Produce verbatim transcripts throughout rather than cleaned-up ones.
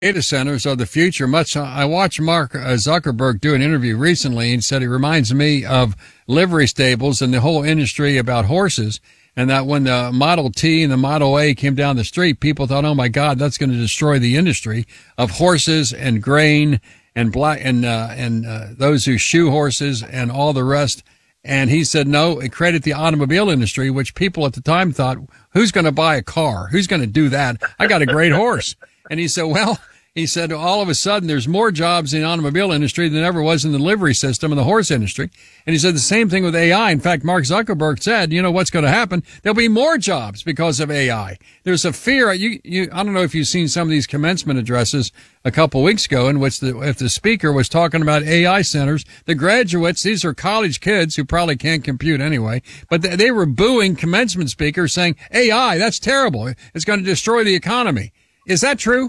Data centers are the future. Much I watched Mark uh, Zuckerberg do an interview recently and said he reminds me of livery stables and the whole industry about horses. And that when the Model T and the Model A came down the street, people thought, "Oh my God, that's going to destroy the industry of horses and grain and black and uh, and uh, those who shoe horses and all the rest." And he said, "No, it created the automobile industry, which people at the time thought, who's going to buy a car? Who's going to do that? I got a great horse." And he said, "Well." He said, all of a sudden, there's more jobs in the automobile industry than ever was in the livery system and the horse industry. And he said the same thing with A I. In fact, Mark Zuckerberg said, you know what's going to happen? There'll be more jobs because of A I. There's a fear. You, you, I don't know if you've seen some of these commencement addresses a couple of weeks ago in which the, if the speaker was talking about A I centers, the graduates, these are college kids who probably can't compute anyway, but they, they were booing commencement speakers saying, A I, that's terrible. It's going to destroy the economy. Is that true?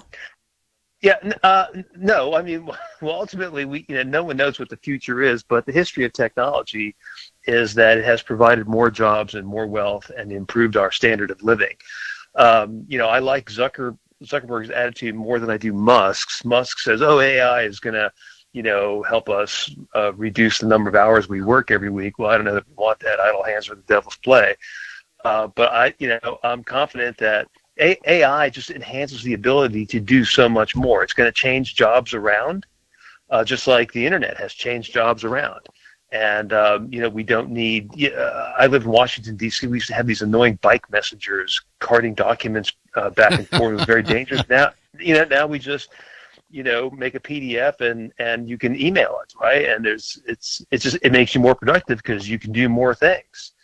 Yeah, uh, no, I mean, well, ultimately, we, you know, no one knows what the future is, but the history of technology is that it has provided more jobs and more wealth and improved our standard of living. Um, you know, I like Zucker, Zuckerberg's attitude more than I do Musk's. Musk says, oh, A I is going to, you know, help us uh, reduce the number of hours we work every week. Well, I don't know that we want that. Idle hands are the devil's play. Uh, but I, you know, I'm confident that A- AI just enhances the ability to do so much more. It's going to change jobs around, uh, just like the internet has changed jobs around. And, um, you know, we don't need, uh, I live in Washington, D C. We used to have these annoying bike messengers carting documents uh, back and forth. It was very dangerous. Now, you know, now we just, you know, make a P D F and, and you can email it, right? And there's, it's, it's just, it makes you more productive because you can do more things.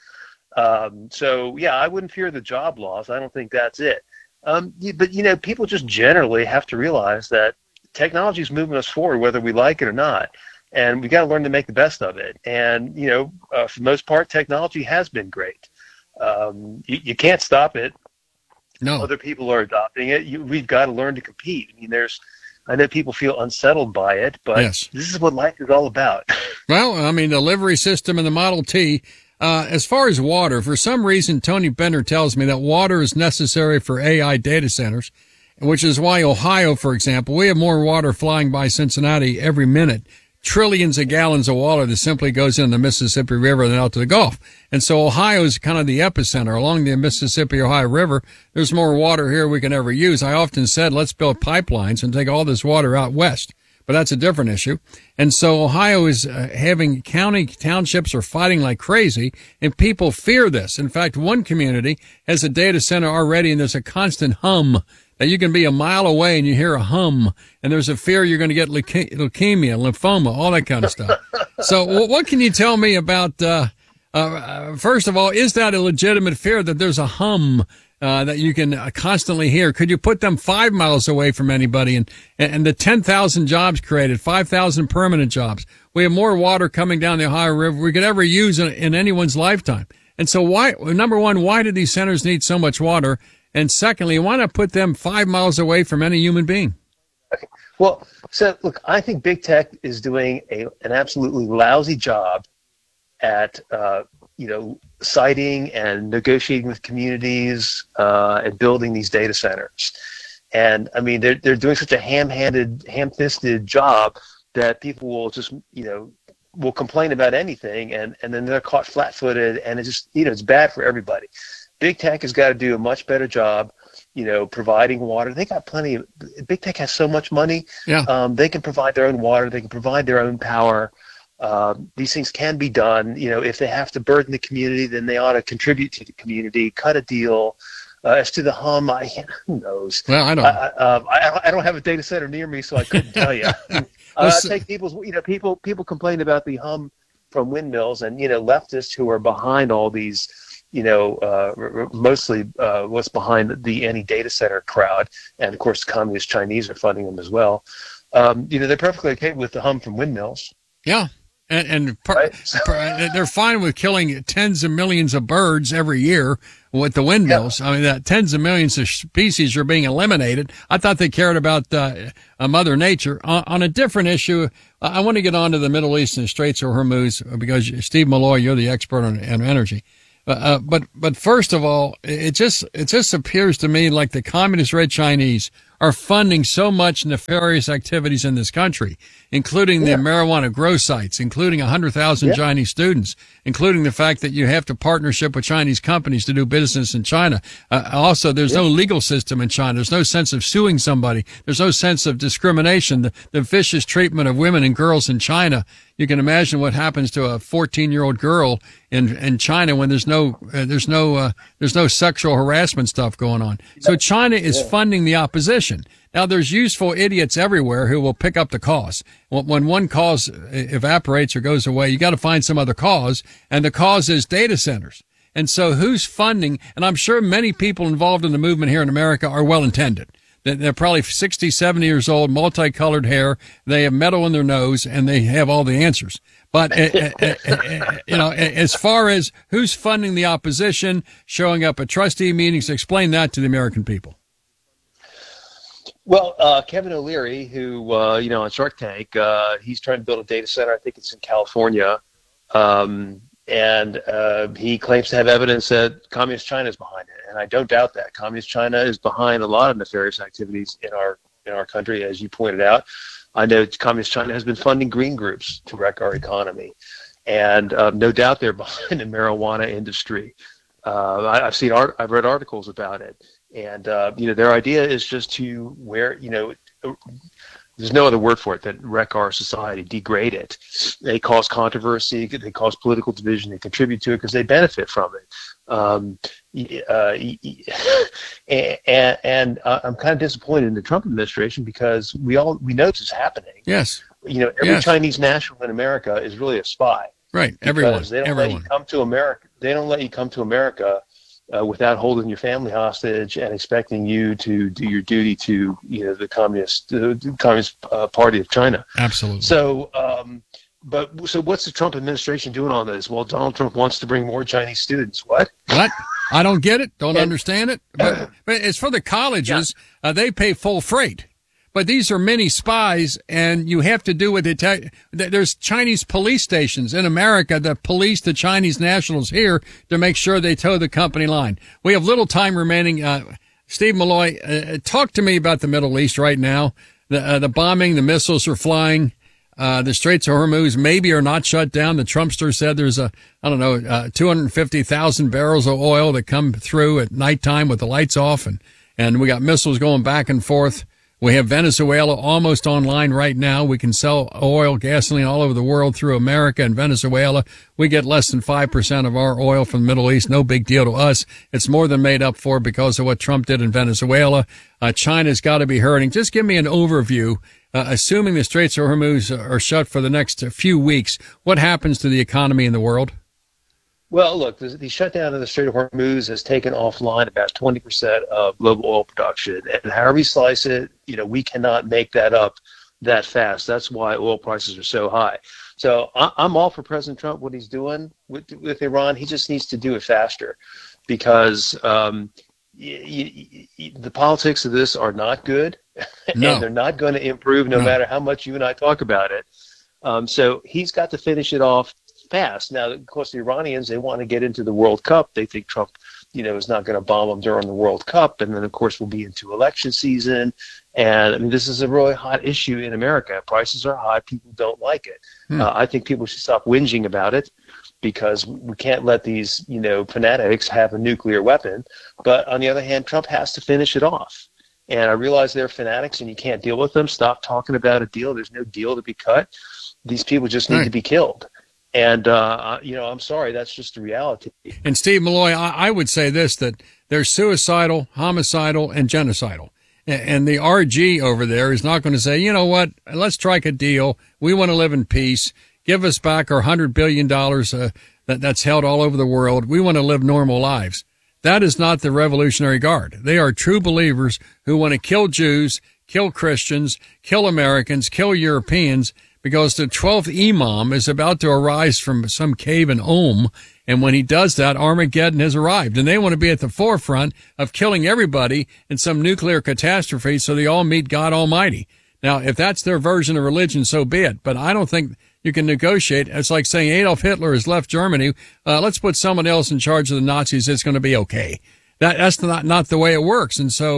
Um, so, yeah, I wouldn't fear the job loss. I don't think that's it. Um, but, you know, people just generally have to realize that technology is moving us forward, whether we like it or not. And we got to learn to make the best of it. And, you know, uh, for the most part, technology has been great. Um, you, you can't stop it. No. Other people are adopting it. You, we've got to learn to compete. I mean, there's, I know people feel unsettled by it, but yes. This is what life is all about. Well, I mean, the livery system and the Model T. Uh, as far as water, for some reason, Tony Bender tells me that water is necessary for A I data centers, which is why Ohio, for example, we have more water flying by Cincinnati every minute, trillions of gallons of water that simply goes in the Mississippi River than out to the Gulf. And so Ohio is kind of the epicenter. Along the Mississippi Ohio River, there's more water here we can ever use. I often said, let's build pipelines and take all this water out west. But that's a different issue. And so Ohio is uh, having county townships are fighting like crazy, and people fear this. In fact, one community has a data center already, and there's a constant hum that you can be a mile away and you hear a hum, and there's a fear you're going to get leuke- leukemia, lymphoma, all that kind of stuff. So what can you tell me about, uh, uh, first of all, is that a legitimate fear that there's a hum Uh, that you can uh, constantly hear? Could you put them five miles away from anybody? And, and the ten thousand jobs created, five thousand permanent jobs. We have more water coming down the Ohio River we could ever use in, in anyone's lifetime. And so why, number one, why do these centers need so much water? And secondly, why not put them five miles away from any human being? Okay. Well, so look, I think big tech is doing a, an absolutely lousy job at, uh, you know, siting and negotiating with communities uh, and building these data centers. And I mean, they're they're doing such a ham-handed, ham-fisted job that people will just, you know, will complain about anything, and, and then they're caught flat-footed, and it's just, you know, it's bad for everybody. Big tech has got to do a much better job, you know, providing water. They got plenty of, big tech has so much money. Yeah. Um, they can provide their own water. They can provide their own power. Um, these things can be done. You know, if they have to burden the community, then they ought to contribute to the community, cut a deal. Uh, as to the hum, I, who knows? Well, I don't. I, um, I, I don't have a data center near me, so I couldn't tell you. uh, I take people's, you know, people people complain about the hum from windmills, and you know, leftists who are behind all these, you know, uh, r- r- mostly uh, what's behind the anti-data center crowd, and of course, the communist Chinese are funding them as well. Um, you know, they're perfectly okay with the hum from windmills. Yeah. And, and per, right? per, they're fine with killing tens of millions of birds every year with the windmills. Yeah. I mean, that tens of millions of species are being eliminated. I thought they cared about uh, uh, Mother Nature. On, on a different issue, I want to get on to the Middle East and the Straits of Hormuz because, Steve Malloy, you're the expert on, on energy. Uh, uh, but but first of all, it just it just appears to me like the communist red Chinese are funding so much nefarious activities in this country, including the Yeah. marijuana grow sites, including one hundred thousand Yeah. Chinese students, including the fact that you have to partnership with Chinese companies to do business in China. Uh, also, there's Yeah. no legal system in China. There's no sense of suing somebody. There's no sense of discrimination. The, the vicious treatment of women and girls in China. You can imagine what happens to a fourteen-year-old girl in in China when there's no uh, there's no uh, there's no sexual harassment stuff going on. So China is funding the opposition. Now there's useful idiots everywhere who will pick up the cause. When when one cause evaporates or goes away, you got to find some other cause, and the cause is data centers. And so who's funding? And I'm sure many people involved in the movement here in America are well intended. They're probably sixty, seventy years old, multicolored hair. They have metal in their nose, and they have all the answers. But, uh, uh, uh, you know, as far as who's funding the opposition, showing up at trustee meetings, explain that to the American people. Well, uh, Kevin O'Leary, who, uh, you know, on Shark Tank, uh, he's trying to build a data center. I think it's in California. Um, and uh, he claims to have evidence that Communist China is behind it. And I don't doubt that. Communist China is behind a lot of nefarious activities in our in our country, as you pointed out. I know Communist China has been funding green groups to wreck our economy. And uh, no doubt they're behind the marijuana industry. Uh, I, I've seen art, I've read articles about it. And, uh, you know, their idea is just to where, you know, there's no other word for it, that wreck our society, degrade it. They cause controversy, they cause political division, they contribute to it because they benefit from it. Um, uh, and and uh, I'm kind of disappointed in the Trump administration because we all we know this is happening. Yes. You know, every yes. Chinese national in America is really a spy. Right. Everyone. They don't Everyone. let you come to America. They don't let you come to America Uh, without holding your family hostage and expecting you to do your duty to, you know, the communist, uh, the Communist uh, Party of China. Absolutely. So, um, but so what's the Trump administration doing on this? Well, Donald Trump wants to bring more Chinese students. What? What? I don't get it. Don't and, understand it. But, but it's for the colleges. Yeah. Uh, they pay full freight. But these are many spies, and you have to do with it. There's Chinese police stations in America that police the Chinese nationals here to make sure they toe the company line. We have little time remaining. Uh, Steve Milloy, uh, talk to me about the Middle East right now. The, uh, the bombing, the missiles are flying. Uh, the Straits of Hormuz maybe are not shut down. The Trumpster said there's a, I don't know, uh, two hundred fifty thousand barrels of oil that come through at nighttime with the lights off, and, and we got missiles going back and forth. We have Venezuela almost online right now. We can sell oil, gasoline all over the world through America and Venezuela. We get less than five percent of our oil from the Middle East. No big deal to us. It's more than made up for because of what Trump did in Venezuela. Uh, China's got to be hurting. Just give me an overview. Uh, assuming the Straits of Hormuz are shut for the next few weeks, what happens to the economy in the world? Well, look, the, the shutdown of the Strait of Hormuz has taken offline about twenty percent of global oil production. And however you slice it, you know, we cannot make that up that fast. That's why oil prices are so high. So I, I'm all for President Trump, what he's doing with, with Iran. He just needs to do it faster because um, y- y- y- the politics of this are not good. No. And they're not going to improve no, no matter how much you and I talk about it. Um, so he's got to finish it off fast. Now, of course, the Iranians, they want to get into the World Cup. They think Trump, you know, is not going to bomb them during the World Cup. And then, of course, we'll be into election season. And, I mean, this is a really hot issue in America. Prices are high. People don't like it. Hmm. Uh, I think people should stop whinging about it because we can't let these, you know, fanatics have a nuclear weapon. But on the other hand, Trump has to finish it off. And I realize they're fanatics and you can't deal with them. Stop talking about a deal. There's no deal to be cut. These people just need right. to be killed. And, uh, you know, I'm sorry, that's just the reality. And Steve Milloy, I, I would say this, that they're suicidal, homicidal, and genocidal. And, and the R G over there is not going to say, you know what, let's strike a deal. We want to live in peace. Give us back our one hundred billion dollars uh, that, that's held all over the world. We want to live normal lives. That is not the Revolutionary Guard. They are true believers who want to kill Jews, kill Christians, kill Americans, kill Europeans, because the twelfth Imam is about to arise from some cave in Om. And when he does that, Armageddon has arrived. And they want to be at the forefront of killing everybody in some nuclear catastrophe so they all meet God Almighty. Now, if that's their version of religion, so be it. But I don't think you can negotiate. It's like saying Adolf Hitler has left Germany. Uh, let's put someone else in charge of the Nazis. It's going to be okay. That, that's not, not the way it works. And so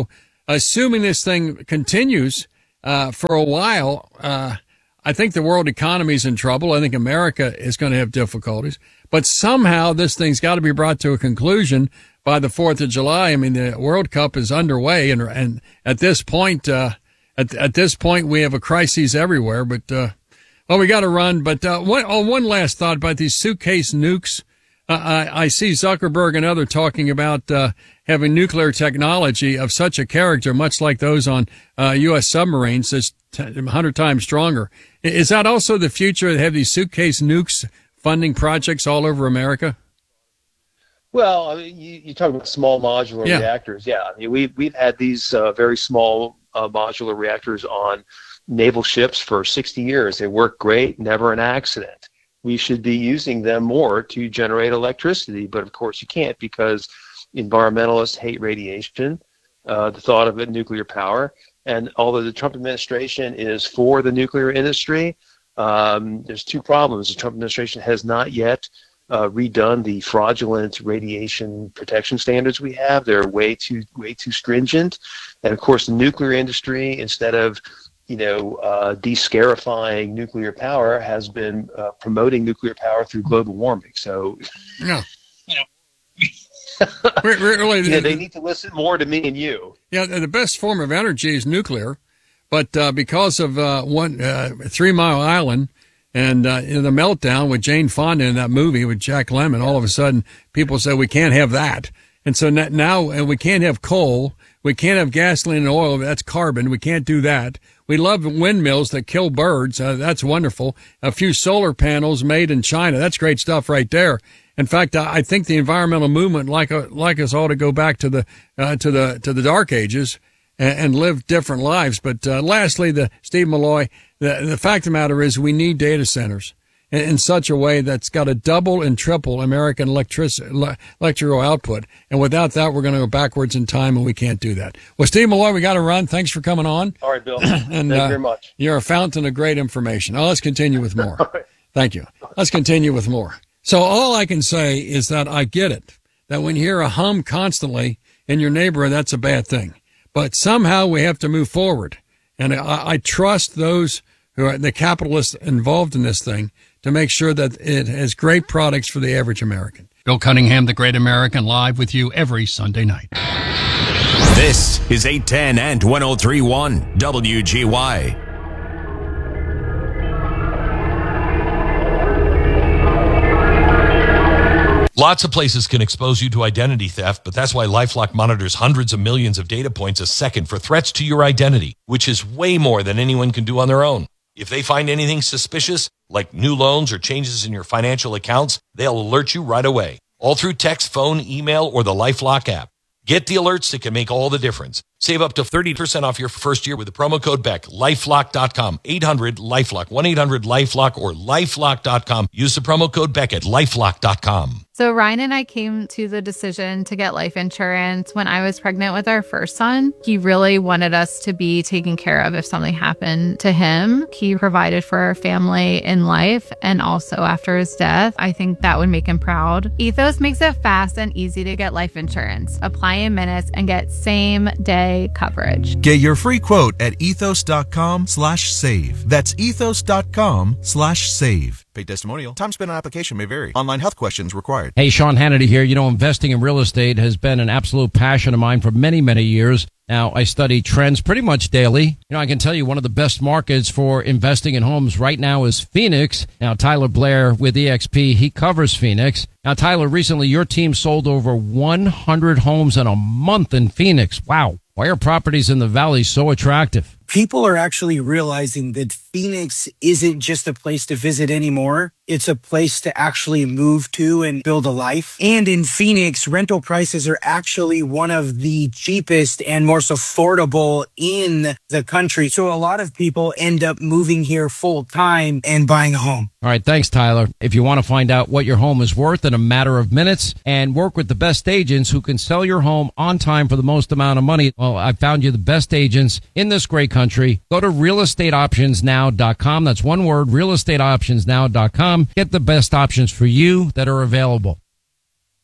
assuming this thing continues uh, for a while, uh, I think the world economy is in trouble. I think America is going to have difficulties. But somehow this thing's got to be brought to a conclusion by the fourth of July. I mean, the World Cup is underway, and and at this point, uh, at at this point, we have a crisis everywhere. But uh, well, we got to run. But uh, one, oh, one last thought about these suitcase nukes. Uh, I, I see Zuckerberg and others talking about uh, having nuclear technology of such a character, much like those on uh, U S submarines, that's one hundred times stronger. Is that also the future, to have these suitcase nukes funding projects all over America? Well, I mean, you, you talk about small modular yeah. reactors. Yeah, I mean, we've, we've had these uh, very small uh, modular reactors on naval ships for sixty years. They work great, never an accident. We should be using them more to generate electricity, but of course you can't, because environmentalists hate radiation, uh, the thought of it, nuclear power. And although the Trump administration is for the nuclear industry, um, there's two problems. The Trump administration has not yet uh, redone the fraudulent radiation protection standards we have. They're way too way too stringent. And of course, the nuclear industry, instead of you know, uh, de-scarifying nuclear power, has been uh, promoting nuclear power through global warming. So, no. you know, really, yeah, they need to listen more to me and you. Yeah, the best form of energy is nuclear, but uh, because of uh, one uh, Three Mile Island and uh, in the meltdown with Jane Fonda in that movie with Jack Lemmon, all of a sudden people said we can't have that, and so now and we can't have coal, we can't have gasoline and oil. That's carbon. We can't do that. We love windmills that kill birds. Uh, that's wonderful. A few solar panels made in China. That's great stuff right there. In fact, I think the environmental movement like uh, like us all to go back to the uh, to the to the dark ages and, and live different lives. But uh, lastly, the Steve Milloy, the, the fact of the matter is we need data centers in, in such a way that's got to double and triple American electric electrical output. And without that, we're going to go backwards in time, and we can't do that. Well, Steve Milloy, we got to run. Thanks for coming on. All right, Bill. and, Thank you uh, very much. You're a fountain of great information. Oh, let's continue with more. Right. Thank you. Let's continue with more. So all I can say is that I get it, that when you hear a hum constantly in your neighborhood, that's a bad thing. But somehow we have to move forward. And I, I trust those who are the capitalists involved in this thing to make sure that it has great products for the average American. Bill Cunningham, The Great American, live with you every Sunday night. This is eight ten and one oh three point one W G Y. Lots of places can expose you to identity theft, but that's why LifeLock monitors hundreds of millions of data points a second for threats to your identity, which is way more than anyone can do on their own. If they find anything suspicious, like new loans or changes in your financial accounts, they'll alert you right away, all through text, phone, email, or the LifeLock app. Get the alerts that can make all the difference. Save up to thirty percent off your first year with the promo code Beck. LifeLock dot com, eight hundred LifeLock, one eight hundred LifeLock, or LifeLock dot com. Use the promo code Beck at LifeLock dot com. So Ryan and I came to the decision to get life insurance when I was pregnant with our first son. He really wanted us to be taken care of if something happened to him. He provided for our family in life and also after his death. I think that would make him proud. Ethos makes it fast and easy to get life insurance. Apply in minutes and get same day coverage. Get your free quote at ethos dot com slash save. That's ethos dot com slash save. Paid testimonial. Time spent on application may vary. Online health questions required. Hey, Sean Hannity here. You know, investing in real estate has been an absolute passion of mine for many, many years. Now, I study trends pretty much daily. You know, I can tell you one of the best markets for investing in homes right now is Phoenix. Now, Tyler Blair with E X P, he covers Phoenix. Now, Tyler, recently your team sold over one hundred homes in a month in Phoenix. Wow. Why are properties in the valley so attractive? People are actually realizing that Phoenix isn't just a place to visit anymore. It's a place to actually move to and build a life. And in Phoenix, rental prices are actually one of the cheapest and most affordable in the country. So a lot of people end up moving here full time and buying a home. All right. Thanks, Tyler. If you want to find out what your home is worth in a matter of minutes and work with the best agents who can sell your home on time for the most amount of money, well, I found you the best agents in this great country. Go to real estate options now dot com. That's one word, real estate options now dot com. Get the best options for you that are available.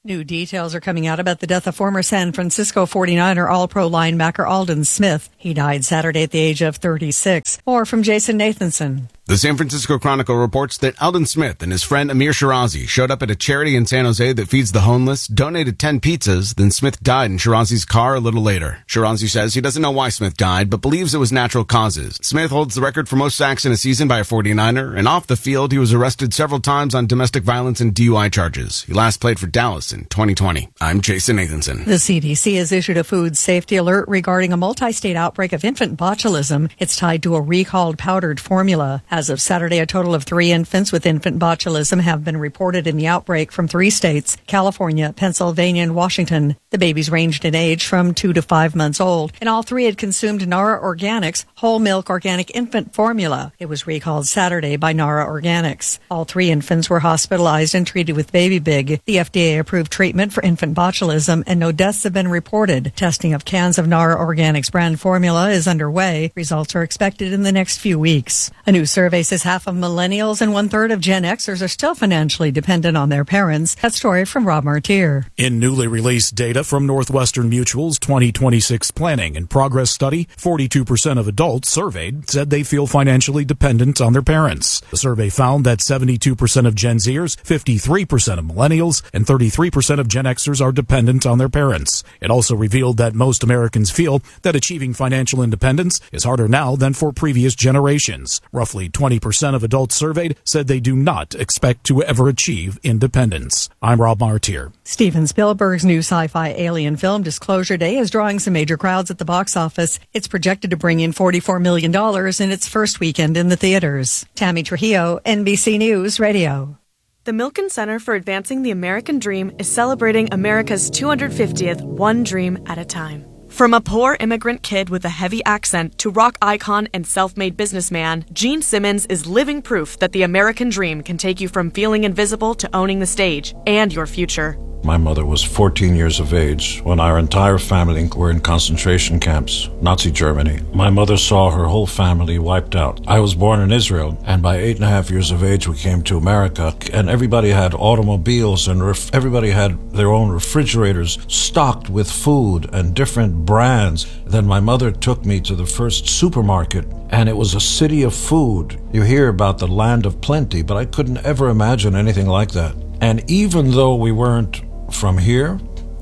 New details are coming out about the death of former San Francisco forty-niner All-Pro linebacker Aldon Smith. He died Saturday at the age of thirty-six. More from Jason Nathanson. The San Francisco Chronicle reports that Aldon Smith and his friend Amir Shirazi showed up at a charity in San Jose that feeds the homeless, donated ten pizzas, then Smith died in Shirazi's car a little later. Shirazi says he doesn't know why Smith died, but believes it was natural causes. Smith holds the record for most sacks in a season by a forty-niner, and off the field he was arrested several times on domestic violence and D U I charges. He last played for Dallas in twenty twenty. I'm Jason Nathanson. The C D C has issued a food safety alert regarding a multi-state outbreak of infant botulism. It's tied to a recalled powdered formula. As of Saturday, a total of three infants with infant botulism have been reported in the outbreak from three states, California, Pennsylvania, and Washington. The babies ranged in age from two to five months old, and all three had consumed Nara Organics whole milk organic infant formula. It was recalled Saturday by Nara Organics. All three infants were hospitalized and treated with Baby Big, the F D A-approved treatment for infant botulism, and no deaths have been reported. Testing of cans of Nara Organics brand formula is underway. Results are expected in the next few weeks. A new survey says half of millennials and one-third of Gen Xers are still financially dependent on their parents. That story from Rob Martier. In newly released data from Northwestern Mutual's twenty twenty-six Planning and Progress Study, forty-two percent of adults surveyed said they feel financially dependent on their parents. The survey found that seventy-two percent of Gen Zers, fifty-three percent of millennials, and thirty-three percent of Gen Xers are dependent on their parents. It also revealed that most Americans feel that achieving financial independence is harder now than for previous generations. Roughly twenty percent of adults surveyed said they do not expect to ever achieve independence. I'm Rob Martier. Steven Spielberg's new sci-fi alien film Disclosure Day is drawing some major crowds at the box office. It's projected to bring in forty-four million dollars in its first weekend in the theaters. Tammy Trujillo, N B C News Radio. The Milken Center for Advancing the American Dream is celebrating America's two hundred fiftieth One Dream at a Time. From a poor immigrant kid with a heavy accent to rock icon and self-made businessman, Gene Simmons is living proof that the American dream can take you from feeling invisible to owning the stage and your future. My mother was fourteen years of age when our entire family were in concentration camps, Nazi Germany. My mother saw her whole family wiped out. I was born in Israel, and by eight and a half years of age we came to America, and everybody had automobiles and ref- everybody had their own refrigerators stocked with food and different brands. Then my mother took me to the first supermarket, and it was a city of food. You hear about the land of plenty, but I couldn't ever imagine anything like that. And even though we weren't from here,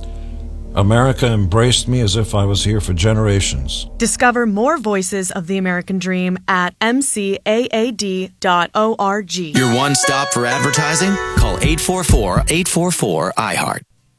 America embraced me as if I was here for generations. Discover more voices of the American dream at m c a a d dot org. Your one stop for advertising? Call eight four four, eight four four, I heart.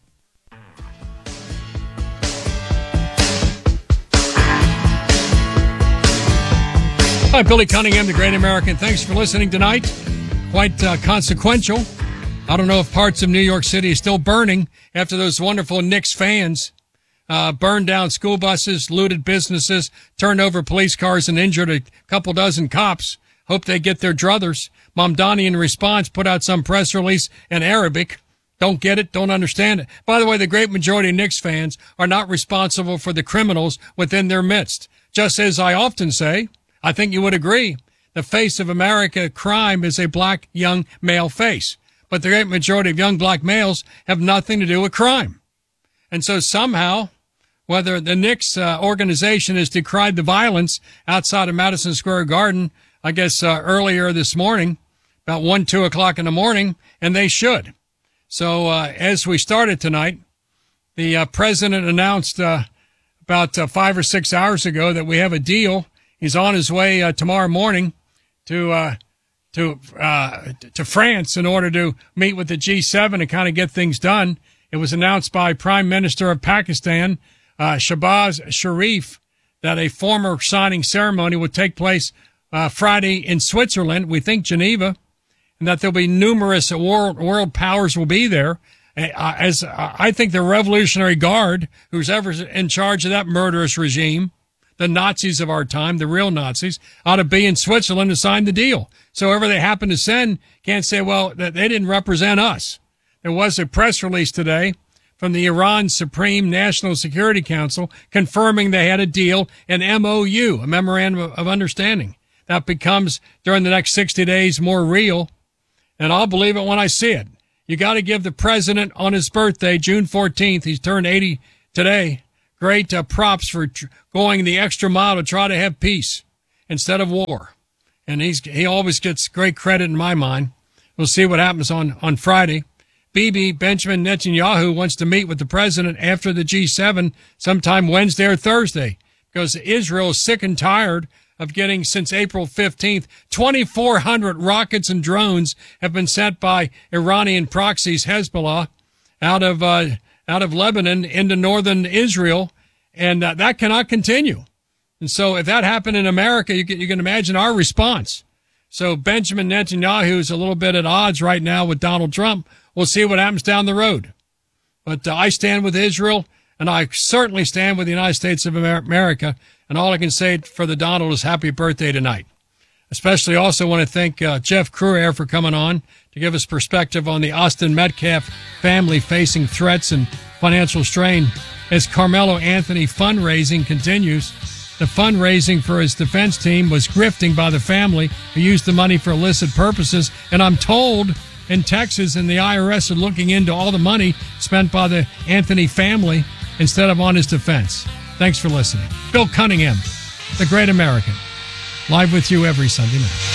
Hi, Billy Cunningham, the Great American. Thanks for listening tonight. Quite uh, consequential. I don't know if parts of New York City are still burning after those wonderful Knicks fans uh, burned down school buses, looted businesses, turned over police cars, and injured a couple dozen cops. Hope they get their druthers. Mamdani, in response, put out some press release in Arabic. Don't get it, don't understand it. By the way, the great majority of Knicks fans are not responsible for the criminals within their midst. Just as I often say, I think you would agree, the face of America crime is a black young male face. But the great majority of young black males have nothing to do with crime. And so somehow, whether the Knicks uh, organization has decried the violence outside of Madison Square Garden, I guess uh, earlier this morning, about one, two o'clock in the morning, and they should. So uh, as we started tonight, the uh, president announced uh, about uh, five or six hours ago that we have a deal. He's on his way uh, tomorrow morning to uh to uh to France in order to meet with the G seven and kind of get things done. It was announced by Prime Minister of Pakistan, uh Shehbaz Sharif, that a formal signing ceremony would take place uh Friday in Switzerland, we think Geneva, and that there'll be numerous world, world powers will be there. Uh, as uh, I think the Revolutionary Guard, who's ever in charge of that murderous regime, the Nazis of our time, the real Nazis, ought to be in Switzerland to sign the deal. So whoever they happen to send can't say, well, that they didn't represent us. There was a press release today from the Iran Supreme National Security Council confirming they had a deal, an M O U, a memorandum of understanding. That becomes, during the next sixty days, more real. And I'll believe it when I see it. You got to give the president on his birthday, June fourteenth. He's turned eighty today. Great uh, props for tr- going the extra mile to try to have peace instead of war. And he's he always gets great credit in my mind. We'll see what happens on, on Friday. Bibi, Benjamin Netanyahu, wants to meet with the president after the G seven sometime Wednesday or Thursday because Israel is sick and tired of getting, since April fifteenth, twenty-four hundred rockets and drones have been sent by Iranian proxies, Hezbollah, out of uh, out of Lebanon into northern Israel, and uh, that cannot continue. And so if that happened in America, you can, you can imagine our response. So Benjamin Netanyahu is a little bit at odds right now with Donald Trump. We'll see what happens down the road. But uh, I stand with Israel, and I certainly stand with the United States of America. And all I can say for the Donald is happy birthday tonight. Especially also want to thank uh, Jeff Cruair for coming on to give us perspective on the Austin Metcalf family facing threats and financial strain as Carmelo Anthony fundraising continues. The fundraising for his defense team was grifting by the family who used the money for illicit purposes. And I'm told in Texas and the I R S are looking into all the money spent by the Anthony family instead of on his defense. Thanks for listening. Bill Cunningham, the Great American, live with you every Sunday night.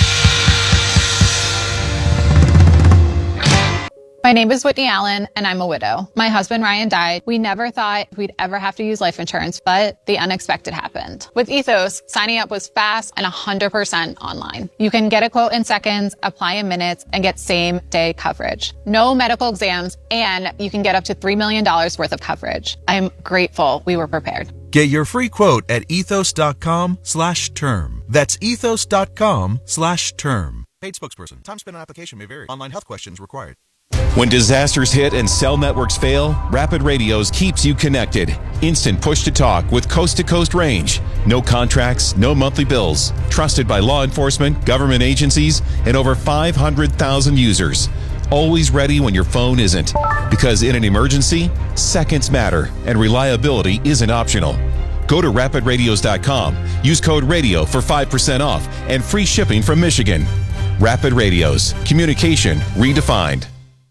My name is Whitney Allen, and I'm a widow. My husband, Ryan, died. We never thought we'd ever have to use life insurance, but the unexpected happened. With Ethos, signing up was fast and one hundred percent online. You can get a quote in seconds, apply in minutes, and get same-day coverage. No medical exams, and you can get up to three million dollars worth of coverage. I'm grateful we were prepared. Get your free quote at ethos.com slash term. That's ethos.com slash term. Paid spokesperson. Time spent on application may vary. Online health questions required. When disasters hit and cell networks fail, Rapid Radios keeps you connected. Instant push-to-talk with coast-to-coast range. No contracts, no monthly bills. Trusted by law enforcement, government agencies, and over five hundred thousand users. Always ready when your phone isn't. Because in an emergency, seconds matter, and reliability isn't optional. Go to rapid radios dot com. Use code RADIO for five percent off and free shipping from Michigan. Rapid Radios. Communication redefined.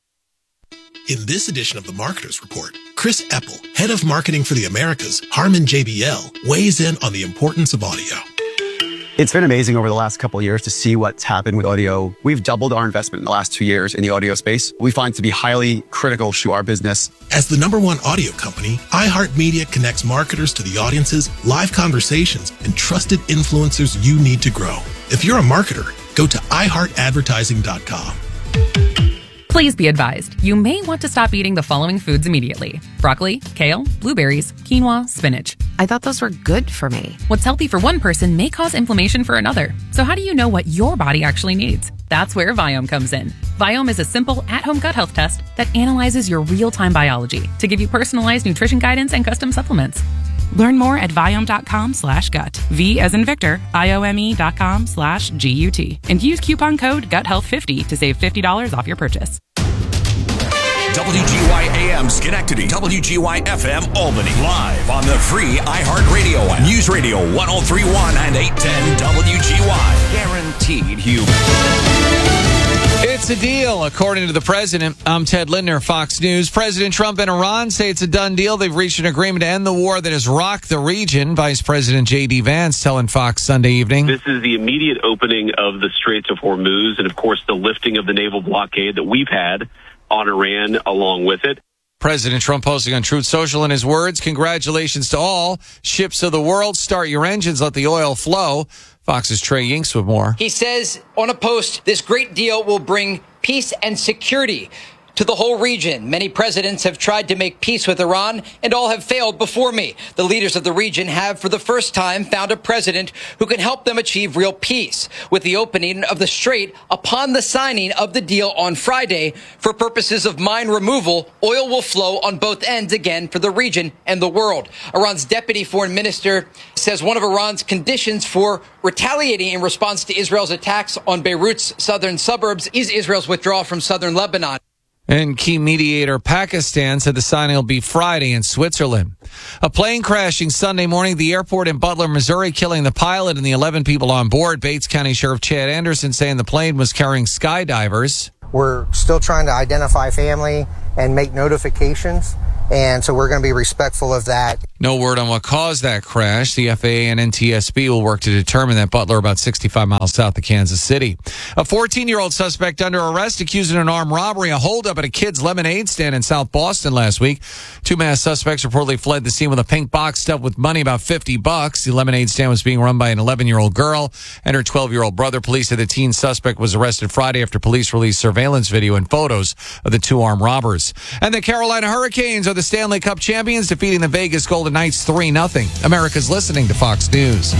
In this edition of the Marketers Report, Chris Epple, head of marketing for the Americas, Harman J B L, weighs in on the importance of audio. It's been amazing over the last couple of years to see what's happened with audio. We've doubled our investment in the last two years in the audio space. We find it to be highly critical to our business. As the number one audio company, iHeartMedia connects marketers to the audiences, live conversations, and trusted influencers you need to grow. If you're a marketer, go to i heart advertising dot com. Please be advised, you may want to stop eating the following foods immediately. Broccoli, kale, blueberries, quinoa, spinach. I thought those were good for me. What's healthy for one person may cause inflammation for another. So how do you know what your body actually needs? That's where Viome comes in. Viome is a simple at-home gut health test that analyzes your real-time biology to give you personalized nutrition guidance and custom supplements. Learn more at Viome.com slash gut. V as in Victor, I-O-M-E dot com slash G-U-T. And use coupon code gut health fifty to save fifty dollars off your purchase. W G Y A M Schenectady, W G Y F M Albany, live on the free iHeartRadio app. News Radio one oh three point one and eight ten W G Y. Guaranteed humor. It's a deal, according to the president. I'm Ted Lindner, Fox News. President Trump and Iran say it's a done deal. They've reached an agreement to end the war that has rocked the region. Vice President J D. Vance telling Fox Sunday evening. This is the immediate opening of the Straits of Hormuz and, of course, the lifting of the naval blockade that we've had on Iran along with it. President Trump posting on Truth Social in his words, congratulations to all ships of the world. Start your engines, let the oil flow. Fox's Trey Yinks with more. He says on a post, this great deal will bring peace and security to the whole region. Many presidents have tried to make peace with Iran, and all have failed before me. The leaders of the region have, for the first time, found a president who can help them achieve real peace. With the opening of the strait upon the signing of the deal on Friday, for purposes of mine removal, oil will flow on both ends again for the region and the world. Iran's deputy foreign minister says one of Iran's conditions for retaliating in response to Israel's attacks on Beirut's southern suburbs is Israel's withdrawal from southern Lebanon. And key mediator Pakistan said the signing will be Friday in Switzerland. A plane crashing Sunday morning at the airport in Butler, Missouri, killing the pilot and the eleven people on board. Bates County Sheriff Chad Anderson saying the plane was carrying skydivers. We're still trying to identify family and make notifications. And so we're going to be respectful of that. No word on what caused that crash. The F A A and N T S B will work to determine that. Butler, about sixty-five miles south of Kansas City. A fourteen-year-old suspect under arrest accused of an armed robbery, a holdup at a kid's lemonade stand in South Boston last week. Two masked suspects reportedly fled the scene with a pink box stuffed with money, about fifty bucks. The lemonade stand was being run by an eleven-year-old girl and her twelve-year-old brother. Police said the teen suspect was arrested Friday after police released surveillance video and photos of the two armed robbers. And the Carolina Hurricanes are the Stanley Cup champions, defeating the Vegas Golden Knights three nothing. America's listening to Fox News.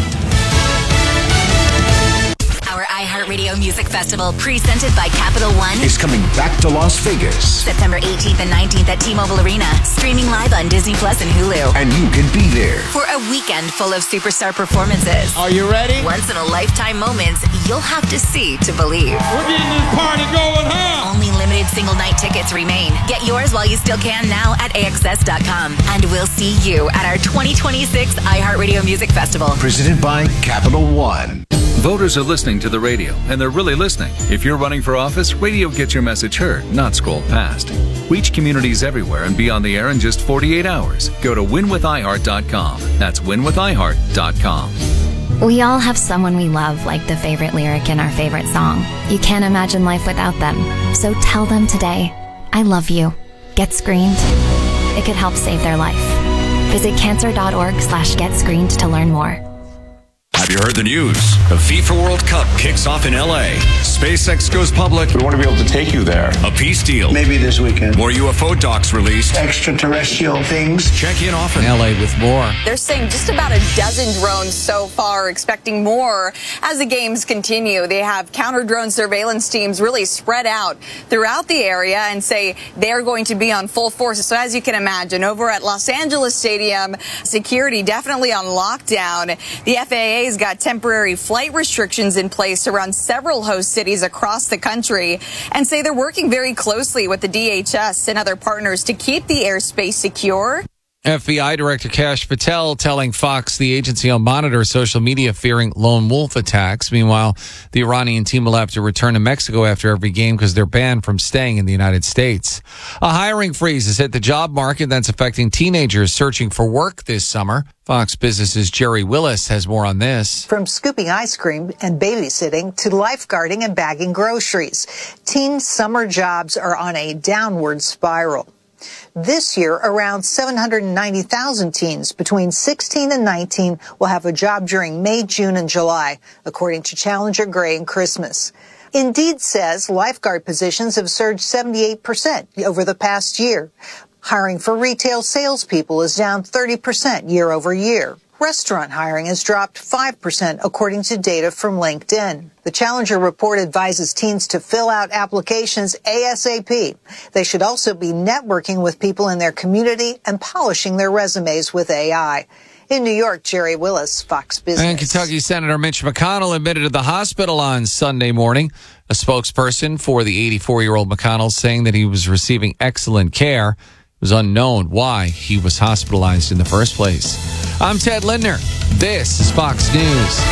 Our iHeartRadio Music Festival, presented by Capital One, is coming back to Las Vegas. September eighteenth and nineteenth at T-Mobile Arena, streaming live on Disney Plus and Hulu. And you can be there for a weekend full of superstar performances. Are you ready? Once-in-a-lifetime moments you'll have to see to believe. We're getting this party going home. Only limited single-night tickets remain. Get yours while you still can now at A X S dot com. And we'll see you at our twenty twenty-six iHeartRadio Music Festival. Presented by Capital One. Voters are listening to the radio, and they're really listening. If you're running for office, radio gets your message heard, not scrolled past. Reach communities everywhere and be on the air in just forty-eight hours. Go to win with i heart dot com. That's win with i heart dot com. We all have someone we love, like the favorite lyric in our favorite song. You can't imagine life without them. So tell them today, I love you. Get screened. It could help save their life. Visit cancer.org slash get screened to learn more. Have you heard the news? The FIFA World Cup kicks off in L A. SpaceX goes public. We want to be able to take you there. A peace deal. Maybe this weekend. More U F O docs released. Extraterrestrial things. Check in often. L A with more. They're saying just about a dozen drones so far, expecting more as the games continue. They have counter-drone surveillance teams really spread out throughout the area and say they're going to be on full force. So as you can imagine, over at Los Angeles Stadium, security definitely on lockdown. The F A A has got temporary flight restrictions in place around several host cities across the country and say they're working very closely with the D H S and other partners to keep the airspace secure. F B I Director Kash Patel telling Fox the agency will monitor social media fearing lone wolf attacks. Meanwhile, the Iranian team will have to return to Mexico after every game because they're banned from staying in the United States. A hiring freeze has hit the job market that's affecting teenagers searching for work this summer. Fox Business's Jerry Willis has more on this. From scooping ice cream and babysitting to lifeguarding and bagging groceries, teen summer jobs are on a downward spiral. This year, around seven hundred ninety thousand teens between sixteen and nineteen will have a job during May, June, and July, according to Challenger Gray and Christmas. Indeed says lifeguard positions have surged seventy-eight percent over the past year. Hiring for retail salespeople is down thirty percent year over year. Restaurant hiring has dropped five percent, according to data from LinkedIn. The Challenger report advises teens to fill out applications ASAP. They should also be networking with people in their community and polishing their resumes with A I. In New York, Jerry Willis, Fox Business. And Kentucky Senator Mitch McConnell admitted to the hospital on Sunday morning. A spokesperson for the eighty-four-year-old McConnell saying that he was receiving excellent care. It was unknown why he was hospitalized in the first place. I'm Ted Lindner. This is Fox News.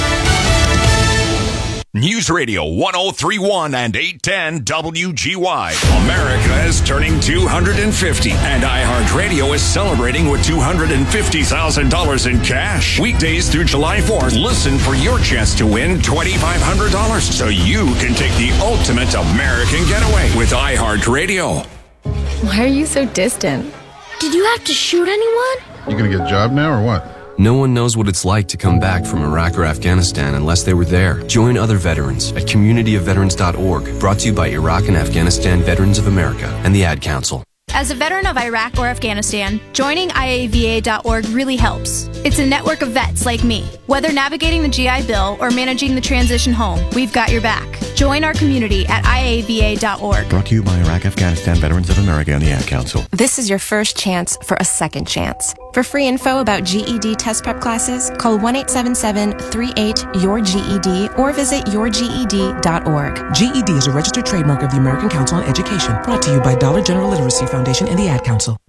News Radio one oh three point one and eight ten W G Y. America is turning two hundred fifty, and iHeartRadio is celebrating with two hundred fifty thousand dollars in cash. Weekdays through July fourth, listen for your chance to win twenty-five hundred dollars so you can take the ultimate American getaway with iHeartRadio. Why are you so distant? Did you have to shoot anyone? You gonna get a job now or what? No one knows what it's like to come back from Iraq or Afghanistan unless they were there. Join other veterans at community of veterans dot org. Brought to you by Iraq and Afghanistan Veterans of America and the Ad Council. As a veteran of Iraq or Afghanistan, joining I A V A dot org really helps. It's a network of vets like me. Whether navigating the G I Bill or managing the transition home, we've got your back. Join our community at I A V A dot org. Brought to you by Iraq, Afghanistan Veterans of America and the Ad Council. This is your first chance for a second chance. For free info about G E D test prep classes, call one eight seven seven, three eight, Y O U R G E D or visit your G E D dot org. G E D is a registered trademark of the American Council on Education, brought to you by Dollar General Literacy Foundation and the Ad Council.